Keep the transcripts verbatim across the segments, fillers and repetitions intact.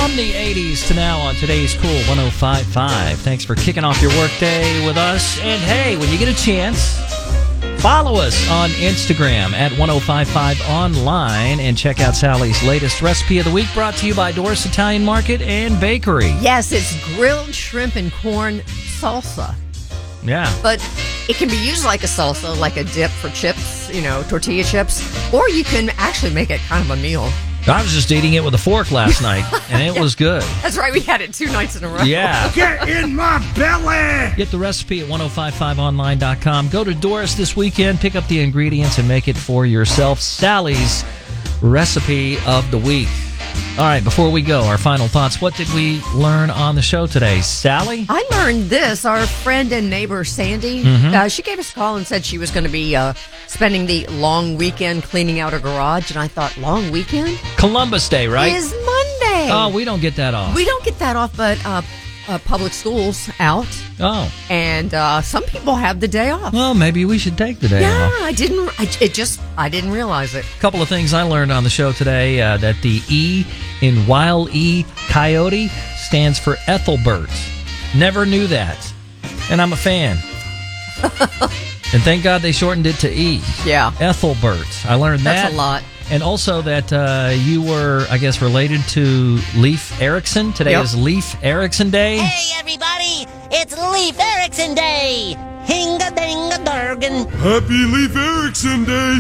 From the eighties to now on today's Cool one oh five point five. Thanks for kicking off your workday with us. And hey, when you get a chance, follow us on Instagram at one oh five point five online and check out Sally's latest recipe of the week, brought to you by Doris Italian Market and Bakery. Yes, it's grilled shrimp and corn salsa. Yeah. But it can be used like a salsa, like a dip for chips, you know, tortilla chips, or you can actually make it kind of a meal. I was just eating it with a fork last night, and it yeah. was good. That's right. We had it two nights in a row. Yeah. Get in my belly! Get the recipe at ten fifty-five online dot com. Go to Doris this weekend, pick up the ingredients, and make it for yourself. Sally's recipe of the week. All right, before we go, our final thoughts. What did we learn on the show today? Sally? I learned this. Our friend and neighbor, Sandy, Mm-hmm. uh, she gave us a call and said she was going to be uh, spending the long weekend cleaning out her garage. And I thought, long weekend? Columbus Day, right? Is Monday. Oh, we don't get that off. We don't get that off, but uh, uh, public schools out. Oh. And uh, some people have the day off. Well, maybe we should take the day Yeah, off. I didn't. I, it just, I didn't realize it. A couple of things I learned on the show today, uh, that the E in Wile E. Coyote stands for Ethelbert. Never knew that. And I'm a fan. And thank God they shortened it to E. Yeah. Ethelbert. I learned that. That's a lot. And also that uh, you were, I guess, related to Leif Erikson. Today Yep. is Leif Erikson Day. Hey, everybody! It's Leif Erikson Day! Hinga-dinga-durgan! Happy Leif Erikson Day!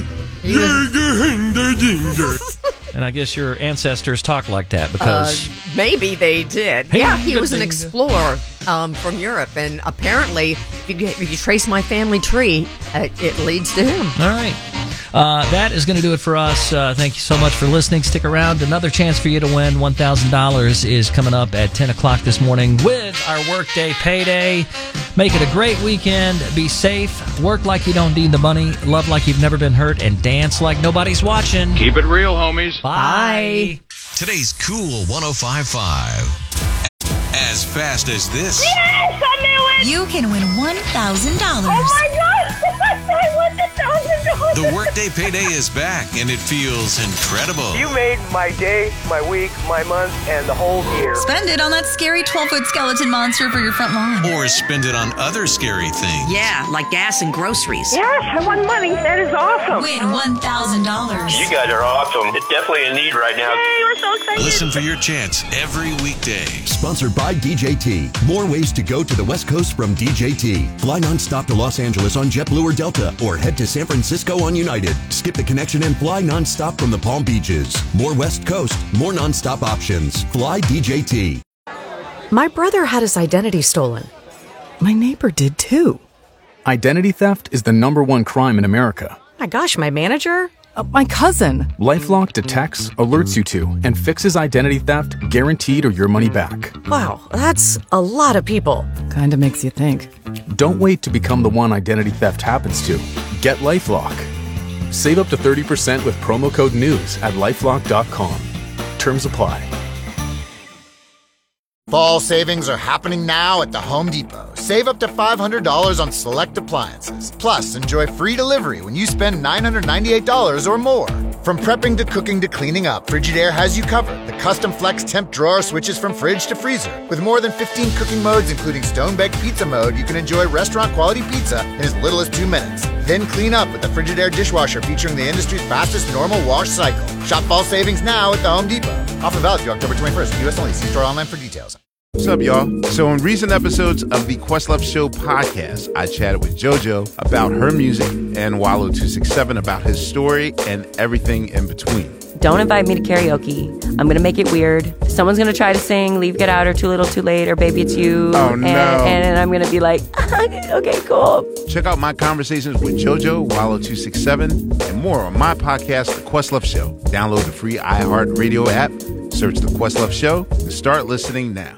And I guess your ancestors talk like that Uh, because... maybe they did. Hey, yeah, he was an ding. explorer um, from Europe, and apparently, if you, if you trace my family tree, uh, it leads to him. All right. Uh, that is going to do it for us. Uh, thank you so much for listening. Stick around. Another chance for you to win one thousand dollars is coming up at ten o'clock this morning with our Workday Payday. Make it a great weekend. Be safe. Work like you don't need the money. Love like you've never been hurt. And dance like nobody's watching. Keep it real, homies. Bye. Today's Cool one oh five point five. As fast as this. Yes, I knew it! You can win one thousand dollars. Oh my God! I won the one thousand dollars! The Workday Payday is back, and it feels incredible. You made my day, my week, my month, and the whole year. Spend it on that scary twelve-foot skeleton monster for your front lawn. Or spend it on other scary things. Yeah, like gas and groceries. Yes, I won money. That is awesome. Win one thousand dollars. You guys are awesome. It's definitely in need right now. Yay, we're so excited. Listen for your chance every weekday. Sponsored by D J T. More ways to go to the West Coast from D J T. Fly nonstop to Los Angeles on JetBlue or Delta, or head to San Francisco on United. Skip the connection and fly nonstop from the Palm Beaches. More West Coast, more nonstop options. Fly D J T. My brother had his identity stolen. My neighbor did too. Identity theft is the number one crime in America. My gosh, my manager? Uh, my cousin. LifeLock detects, alerts you to, and fixes identity theft guaranteed or your money back. Wow, that's a lot of people. Kinda makes you think. Don't wait to become the one identity theft happens to. Get LifeLock. Save up to thirty percent with promo code NEWS at lifelock dot com. Terms apply. Fall savings are happening now at the Home Depot. Save up to five hundred dollars on select appliances. Plus, enjoy free delivery when you spend nine hundred ninety-eight dollars or more. From prepping to cooking to cleaning up, Frigidaire has you covered. The custom flex temp drawer switches from fridge to freezer. With more than fifteen cooking modes, including stone-baked pizza mode, you can enjoy restaurant-quality pizza in as little as two minutes. Then clean up with the Frigidaire dishwasher featuring the industry's fastest normal wash cycle. Shop fall savings now at the Home Depot. Offer valid through October twenty-first. U S only. See store online for details. What's up, y'all? So in recent episodes of the Questlove Show podcast, I chatted with JoJo about her music and Wallow two sixty-seven about his story and everything in between. Don't invite me to karaoke. I'm going to make it weird. Someone's going to try to sing Leave, Get Out, or Too Little, Too Late, or Baby It's You. Oh, and, no. And I'm going to be like, okay, cool. Check out my conversations with JoJo, Wallow two sixty-seven, and more on my podcast, The Questlove Show. Download the free iHeartRadio app, search The Questlove Show, and start listening now.